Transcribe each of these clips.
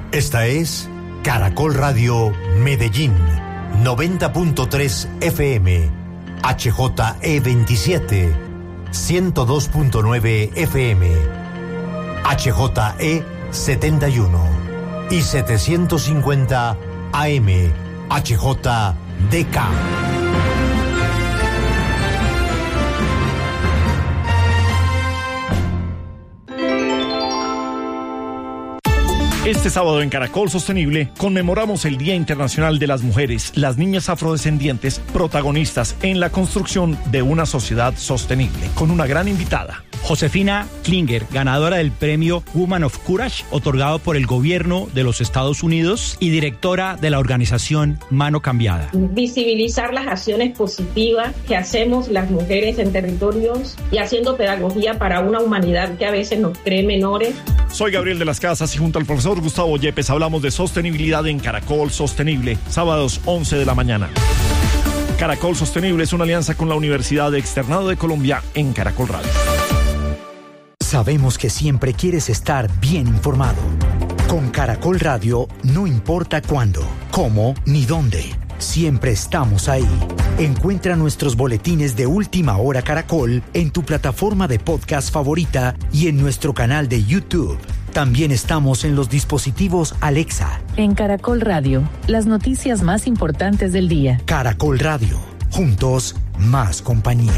Esta es Caracol Radio Medellín, 90.3 FM, HJE27, 102.9 FM, HJE71 y 750 AM, HJDK. Este sábado en Caracol Sostenible conmemoramos el Día Internacional de las Mujeres, las niñas afrodescendientes, protagonistas en la construcción de una sociedad sostenible, con una gran invitada. Josefina Klinger, ganadora del premio Woman of Courage, otorgado por el gobierno de los Estados Unidos y directora de la organización Mano Cambiada. Visibilizar las acciones positivas que hacemos las mujeres en territorios y haciendo pedagogía para una humanidad que a veces nos cree menores. Soy Gabriel de las Casas y junto al profesor Gustavo Yepes hablamos de sostenibilidad en Caracol Sostenible, sábados 11 de la mañana. Caracol Sostenible es una alianza con la Universidad Externado de Colombia en Caracol Radio. Sabemos que siempre quieres estar bien informado. Con Caracol Radio no importa cuándo, cómo ni dónde. Siempre estamos ahí. Encuentra nuestros boletines de Última Hora Caracol en tu plataforma de podcast favorita y en nuestro canal de YouTube. También estamos en los dispositivos Alexa. En Caracol Radio, las noticias más importantes del día. Caracol Radio, juntos, más compañía.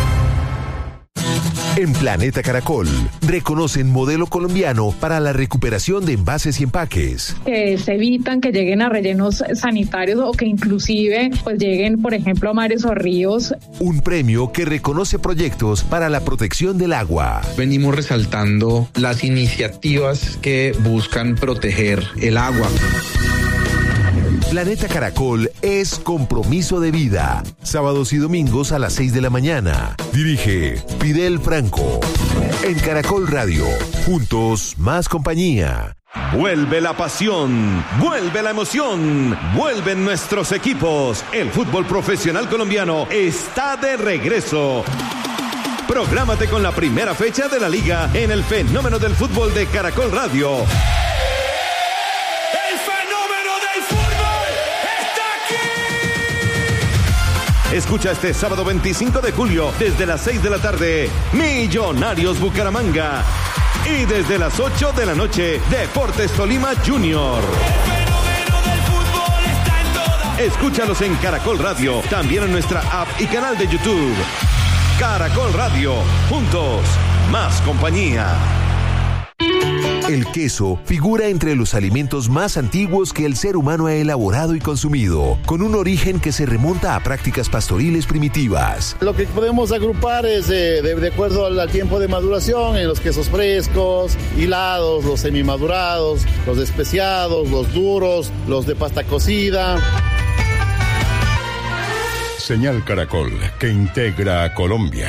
En Planeta Caracol, reconocen modelo colombiano para la recuperación de envases y empaques. Que se evitan que lleguen a rellenos sanitarios o que inclusive pues lleguen, por ejemplo, a mares o ríos. Un premio que reconoce proyectos para la protección del agua. Venimos resaltando las iniciativas que buscan proteger el agua. Planeta Caracol es compromiso de vida. Sábados y domingos a las 6 de la mañana. Dirige Fidel Franco. En Caracol Radio. Juntos, más compañía. Vuelve la pasión, vuelve la emoción, vuelven nuestros equipos. El fútbol profesional colombiano está de regreso. Prográmate con la primera fecha de la liga en el Fenómeno del Fútbol de Caracol Radio. Escucha este sábado 25 de julio desde las 6 de la tarde, Millonarios Bucaramanga. Y desde las 8 de la noche, Deportes Tolima Junior. Escúchalos en Caracol Radio, también en nuestra app y canal de YouTube. Caracol Radio, juntos, más compañía. El queso figura entre los alimentos más antiguos que el ser humano ha elaborado y consumido, con un origen que se remonta a prácticas pastoriles primitivas. Lo que podemos agrupar es de acuerdo al tiempo de maduración, en los quesos frescos, hilados, los semimadurados, los especiados, los duros, los de pasta cocida. Señal Caracol, que integra a Colombia.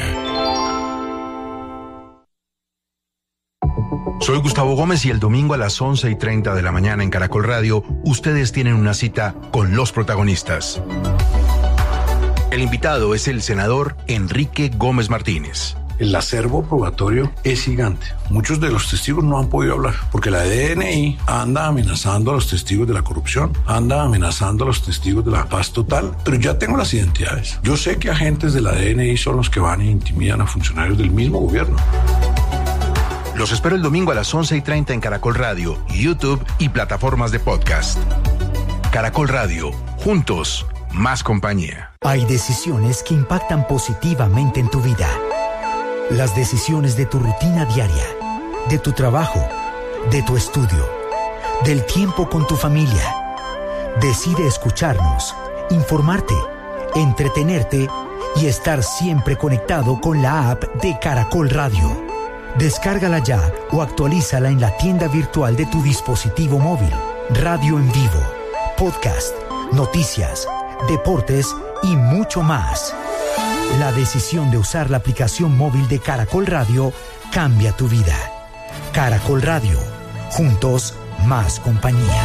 Soy Gustavo Gómez y el domingo a las 11:30 de la mañana en Caracol Radio, ustedes tienen una cita con los protagonistas. El invitado es el senador Enrique Gómez Martínez. El acervo probatorio es gigante. Muchos de los testigos no han podido hablar porque la DNI anda amenazando a los testigos de la corrupción, anda amenazando a los testigos de la paz total, pero ya tengo las identidades. Yo sé que agentes de la DNI son los que van e intimidan a funcionarios del mismo gobierno. Los espero el domingo a las 11:30 en Caracol Radio, YouTube y plataformas de podcast. Caracol Radio, juntos, más compañía. Hay decisiones que impactan positivamente en tu vida. Las decisiones de tu rutina diaria, de tu trabajo, de tu estudio, del tiempo con tu familia. Decide escucharnos, informarte, entretenerte y estar siempre conectado con la app de Caracol Radio. Descárgala ya o actualízala en la tienda virtual de tu dispositivo móvil. Radio en vivo, podcast, noticias, deportes y mucho más. La decisión de usar la aplicación móvil de Caracol Radio cambia tu vida. Caracol Radio, juntos, más compañía.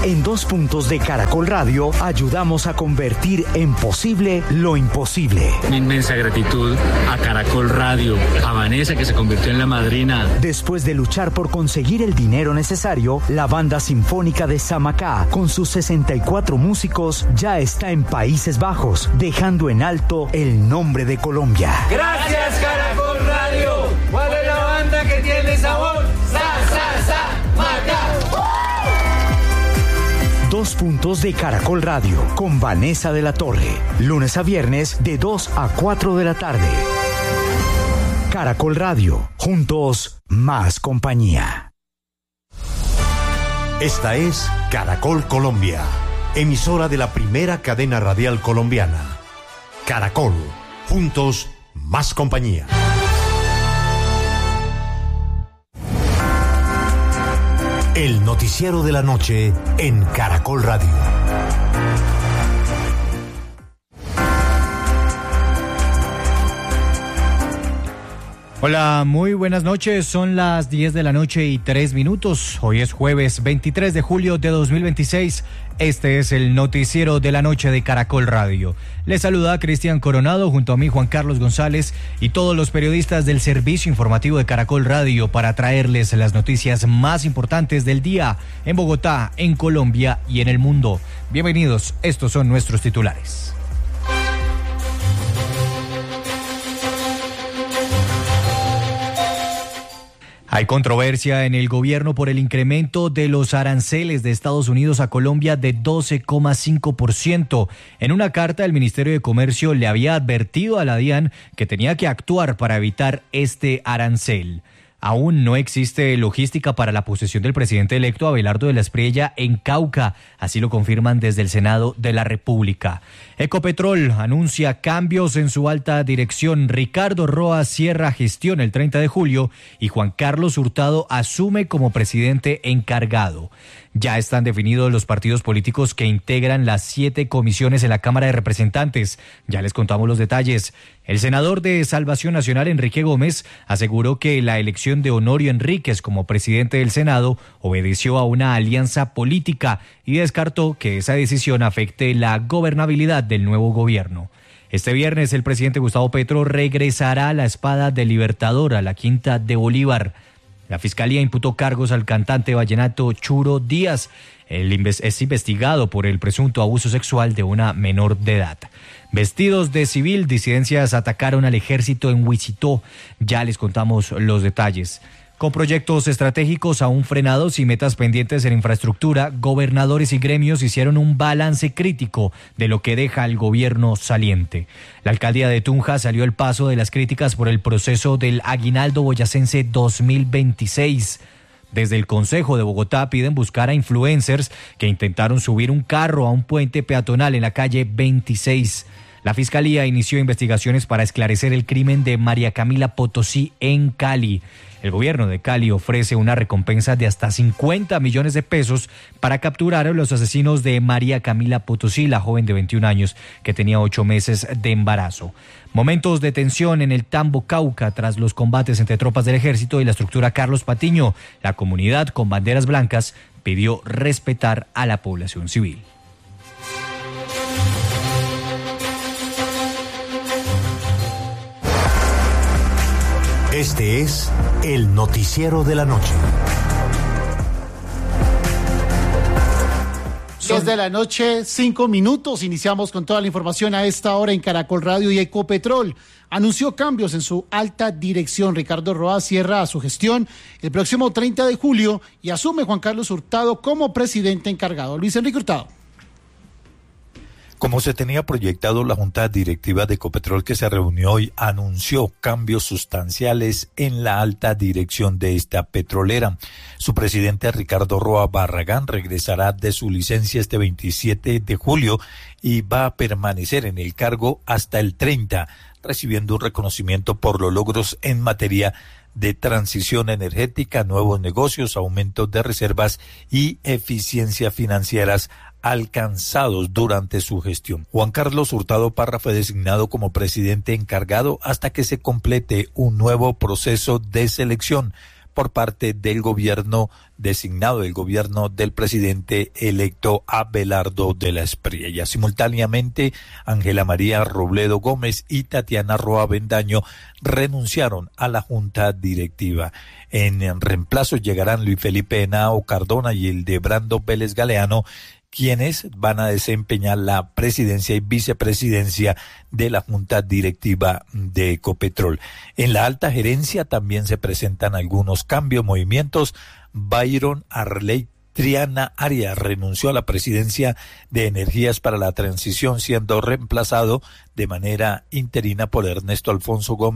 En 2 puntos de Caracol Radio ayudamos a convertir en posible lo imposible. Una inmensa gratitud a Caracol Radio, a Vanessa que se convirtió en la madrina. Después de luchar por conseguir el dinero necesario, la Banda Sinfónica de Samacá, con sus 64 músicos, ya está en Países Bajos, dejando en alto el nombre de Colombia. Gracias, Caracol Radio. ¿Cuál es la banda que tiene sabor? Macá. 2 puntos de Caracol Radio con Vanessa de la Torre. Lunes a viernes de 2 a 4 de la tarde. Caracol Radio. Juntos, más compañía. Esta es Caracol Colombia, emisora de la primera cadena radial colombiana. Caracol. Juntos, más compañía. El noticiero de la noche en Caracol Radio. Hola, muy buenas noches. Son las 10 de la noche y 3 minutos. Hoy es jueves 23 de julio de 2026. Este es el noticiero de la noche de Caracol Radio. Les saluda Cristian Coronado junto a mí Juan Carlos González y todos los periodistas del servicio informativo de Caracol Radio para traerles las noticias más importantes del día en Bogotá, en Colombia y en el mundo. Bienvenidos, estos son nuestros titulares. Hay controversia en el gobierno por el incremento de los aranceles de Estados Unidos a Colombia de 12,5%. En una carta, el Ministerio de Comercio le había advertido a la DIAN que tenía que actuar para evitar este arancel. Aún no existe logística para la posesión del presidente electo Abelardo de la Espriella en Cauca, así lo confirman desde el Senado de la República. Ecopetrol anuncia cambios en su alta dirección. Ricardo Roa cierra gestión el 30 de julio y Juan Carlos Hurtado asume como presidente encargado. Ya están definidos los partidos políticos que integran las 7 comisiones en la Cámara de Representantes. Ya les contamos los detalles. El senador de Salvación Nacional, Enrique Gómez, aseguró que la elección de Honorio Enríquez como presidente del Senado obedeció a una alianza política y descartó que esa decisión afecte la gobernabilidad del nuevo gobierno. Este viernes, el presidente Gustavo Petro regresará a la Espada del Libertador, a la Quinta de Bolívar. La Fiscalía imputó cargos al cantante vallenato Churo Díaz. Él es investigado por el presunto abuso sexual de una menor de edad. Vestidos de civil, disidencias atacaron al ejército en Wichita. Ya les contamos los detalles. Con proyectos estratégicos aún frenados y metas pendientes en infraestructura, gobernadores y gremios hicieron un balance crítico de lo que deja el gobierno saliente. La alcaldía de Tunja salió al paso de las críticas por el proceso del aguinaldo boyacense 2026. Desde el Consejo de Bogotá piden buscar a influencers que intentaron subir un carro a un puente peatonal en la calle 26. La Fiscalía inició investigaciones para esclarecer el crimen de María Camila Potosí en Cali. El gobierno de Cali ofrece una recompensa de hasta 50 millones de pesos para capturar a los asesinos de María Camila Potosí, la joven de 21 años que tenía 8 meses de embarazo. Momentos de tensión en el Tambo, Cauca, tras los combates entre tropas del ejército y la estructura Carlos Patiño. La comunidad con banderas blancas pidió respetar a la población civil. Este es el noticiero de la noche. 10 de la noche, 5 minutos. Iniciamos con toda la información a esta hora en Caracol Radio. Y Ecopetrol anunció cambios en su alta dirección. Ricardo Roa cierra su gestión el próximo 30 de julio y asume Juan Carlos Hurtado como presidente encargado. Luis Enrique Hurtado. Como se tenía proyectado, la Junta Directiva de Ecopetrol que se reunió hoy anunció cambios sustanciales en la alta dirección de esta petrolera. Su presidente Ricardo Roa Barragán regresará de su licencia este 27 de julio y va a permanecer en el cargo hasta el 30, recibiendo un reconocimiento por los logros en materia de transición energética, nuevos negocios, aumento de reservas y eficiencia financieras alcanzados durante su gestión. Juan Carlos Hurtado Parra fue designado como presidente encargado hasta que se complete un nuevo proceso de selección. por parte del gobierno designado, del gobierno del presidente electo Abelardo de la Espriella. Simultáneamente, Ángela María Robledo Gómez y Tatiana Roa Bendaño renunciaron a la junta directiva. En reemplazo llegarán Luis Felipe Henao Cardona y Hildebrando Vélez Galeano, quienes van a desempeñar la presidencia y vicepresidencia de la junta directiva de Ecopetrol. En la alta gerencia también se presentan algunos cambios, movimientos. Byron Arley Triana Arias renunció a la presidencia de Energías para la Transición, siendo reemplazado de manera interina por Ernesto Alfonso Gómez